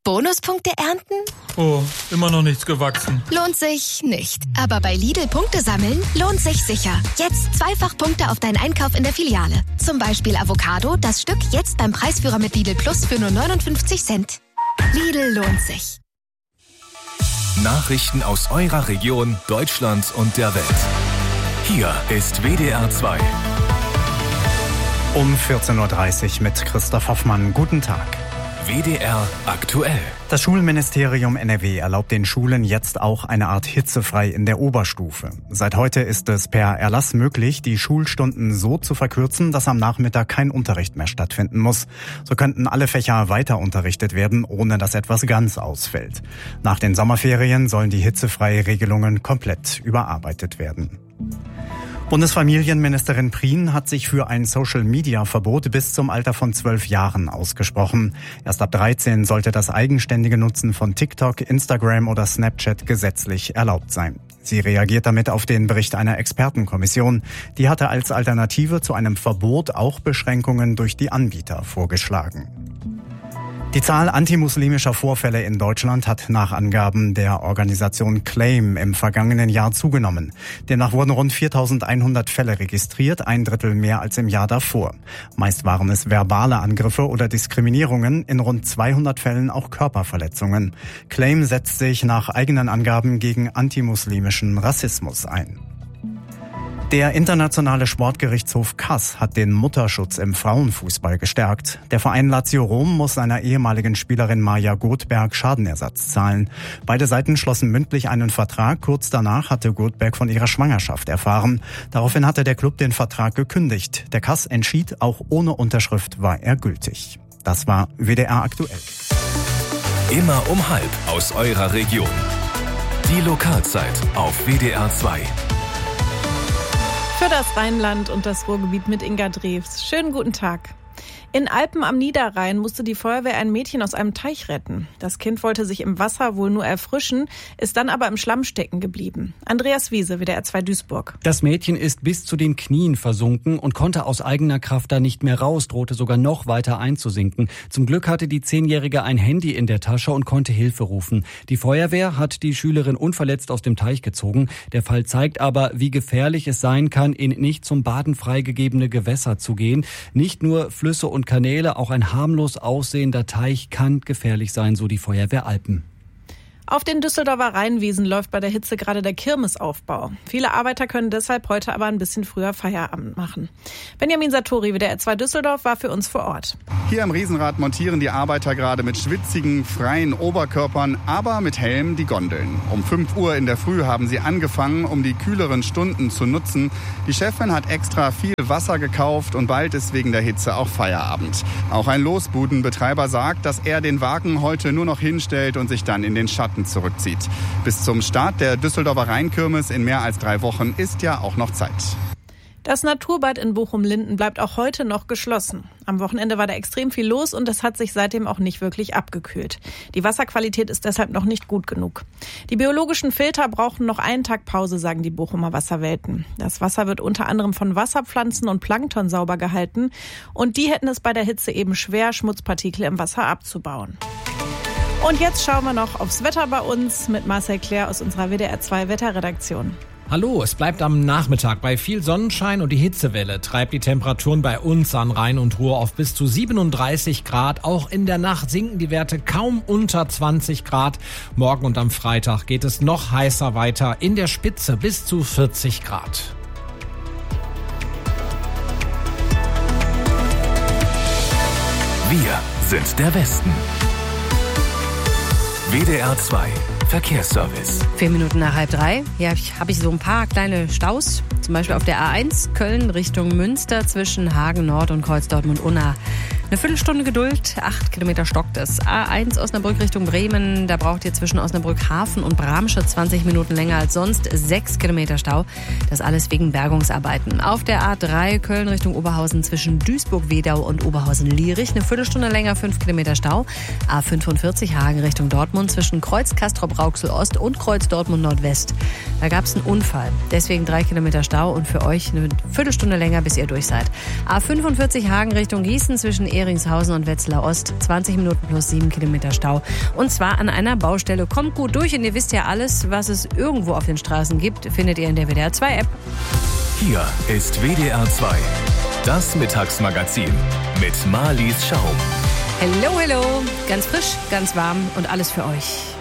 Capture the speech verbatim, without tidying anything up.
Bonuspunkte ernten? Oh, immer noch nichts gewachsen. Lohnt sich nicht. Aber bei Lidl Punkte sammeln lohnt sich sicher. Jetzt zweifach Punkte auf deinen Einkauf in der Filiale. Zum Beispiel Avocado, das Stück jetzt beim Preisführer mit Lidl Plus für nur neunundfünfzig Cent. Lidl lohnt sich. Nachrichten aus eurer Region, Deutschland und der Welt. Hier ist W D R zwei. Um vierzehn Uhr dreißig mit Christoph Hoffmann. Guten Tag. W D R aktuell. Das Schulministerium N R W erlaubt den Schulen jetzt auch eine Art hitzefrei in der Oberstufe. Seit heute ist es per Erlass möglich, die Schulstunden so zu verkürzen, dass am Nachmittag kein Unterricht mehr stattfinden muss. So könnten alle Fächer weiter unterrichtet werden, ohne dass etwas ganz ausfällt. Nach den Sommerferien sollen die hitzefreie Regelungen komplett überarbeitet werden. Bundesfamilienministerin Prien hat sich für ein Social-Media-Verbot bis zum Alter von zwölf Jahren ausgesprochen. Erst ab dreizehn sollte das eigenständige Nutzen von TikTok, Instagram oder Snapchat gesetzlich erlaubt sein. Sie reagiert damit auf den Bericht einer Expertenkommission. Die hatte als Alternative zu einem Verbot auch Beschränkungen durch die Anbieter vorgeschlagen. Die Zahl antimuslimischer Vorfälle in Deutschland hat nach Angaben der Organisation Claim im vergangenen Jahr zugenommen. Demnach wurden rund viertausendeinhundert Fälle registriert, ein Drittel mehr als im Jahr davor. Meist waren es verbale Angriffe oder Diskriminierungen, in rund zweihundert Fällen auch Körperverletzungen. Claim setzt sich nach eigenen Angaben gegen antimuslimischen Rassismus ein. Der internationale Sportgerichtshof Kass hat den Mutterschutz im Frauenfußball gestärkt. Der Verein Lazio Rom muss seiner ehemaligen Spielerin Maja Goldberg Schadenersatz zahlen. Beide Seiten schlossen mündlich einen Vertrag. Kurz danach hatte Goldberg von ihrer Schwangerschaft erfahren. Daraufhin hatte der Club den Vertrag gekündigt. Der Kass entschied, auch ohne Unterschrift war er gültig. Das war W D R aktuell. Immer um halb aus eurer Region. Die Lokalzeit auf W D R zwei. Für das Rheinland und das Ruhrgebiet mit Inga Drews. Schönen guten Tag. In Alpen am Niederrhein musste die Feuerwehr ein Mädchen aus einem Teich retten. Das Kind wollte sich im Wasser wohl nur erfrischen, ist dann aber im Schlamm stecken geblieben. Andreas Wiese, W D R zwei Duisburg. Das Mädchen ist bis zu den Knien versunken und konnte aus eigener Kraft da nicht mehr raus, drohte sogar noch weiter einzusinken. Zum Glück hatte die Zehnjährige ein Handy in der Tasche und konnte Hilfe rufen. Die Feuerwehr hat die Schülerin unverletzt aus dem Teich gezogen. Der Fall zeigt aber, wie gefährlich es sein kann, in nicht zum Baden freigegebene Gewässer zu gehen. Nicht nur Flüsse und Kanäle, auch ein harmlos aussehender Teich kann gefährlich sein, so die Feuerwehr Alpen. Auf den Düsseldorfer Rheinwiesen läuft bei der Hitze gerade der Kirmesaufbau. Viele Arbeiter können deshalb heute aber ein bisschen früher Feierabend machen. Benjamin Satori, W D R zwei Düsseldorf, war für uns vor Ort. Hier am Riesenrad montieren die Arbeiter gerade mit schwitzigen, freien Oberkörpern, aber mit Helm die Gondeln. Um fünf Uhr in der Früh haben sie angefangen, um die kühleren Stunden zu nutzen. Die Chefin hat extra viel Wasser gekauft und bald ist wegen der Hitze auch Feierabend. Auch ein Losbudenbetreiber sagt, dass er den Wagen heute nur noch hinstellt und sich dann in den Schatten zurückzieht. Bis zum Start der Düsseldorfer Rheinkirmes in mehr als drei Wochen ist ja auch noch Zeit. Das Naturbad in Bochum-Linden bleibt auch heute noch geschlossen. Am Wochenende war da extrem viel los und es hat sich seitdem auch nicht wirklich abgekühlt. Die Wasserqualität ist deshalb noch nicht gut genug. Die biologischen Filter brauchen noch einen Tag Pause, sagen die Bochumer Wasserwelten. Das Wasser wird unter anderem von Wasserpflanzen und Plankton sauber gehalten und die hätten es bei der Hitze eben schwer, Schmutzpartikel im Wasser abzubauen. Und jetzt schauen wir noch aufs Wetter bei uns mit Marcel Claire aus unserer W D R zwei Wetterredaktion. Hallo, es bleibt am Nachmittag bei viel Sonnenschein und die Hitzewelle treibt die Temperaturen bei uns an Rhein und Ruhr auf bis zu siebenunddreißig Grad. Auch in der Nacht sinken die Werte kaum unter zwanzig Grad. Morgen und am Freitag geht es noch heißer weiter, in der Spitze bis zu vierzig Grad. Wir sind der Westen. W D R zwei Verkehrsservice. Vier Minuten nach halb drei. Hier habe ich so ein paar kleine Staus. Zum Beispiel auf der A eins Köln Richtung Münster zwischen Hagen Nord und Kreuz Dortmund-Unna. Eine Viertelstunde Geduld, acht Kilometer stockt es. A eins Osnabrück Richtung Bremen, da braucht ihr zwischen Osnabrück Hafen und Bramsche zwanzig Minuten länger als sonst, sechs Kilometer Stau. Das alles wegen Bergungsarbeiten. Auf der A drei Köln Richtung Oberhausen zwischen Duisburg-Wedau und Oberhausen-Lierich, eine Viertelstunde länger, fünf Kilometer Stau. A fünfundvierzig Hagen Richtung Dortmund zwischen Kreuz Castrop-Rauxel Ost und Kreuz Dortmund Nordwest. Da gab es einen Unfall, deswegen drei Kilometer Stau und für euch eine Viertelstunde länger, bis ihr durch seid. A fünfundvierzig Hagen Richtung Gießen zwischen Ehringshausen und Wetzlar Ost. zwanzig Minuten plus sieben Kilometer Stau. Und zwar an einer Baustelle. Kommt gut durch und ihr wisst ja, alles, was es irgendwo auf den Straßen gibt, findet ihr in der W D R zwei App. Hier ist W D R zwei. Das Mittagsmagazin mit Marlies Schaum. Hello, hello. Ganz frisch, ganz warm und alles für euch.